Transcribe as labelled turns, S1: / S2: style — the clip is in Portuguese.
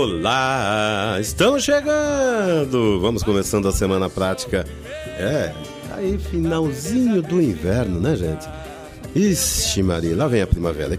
S1: Olá, estamos chegando! Vamos começando a semana prática. Aí finalzinho do inverno, né, gente? Ixi, Maria, lá vem a primavera.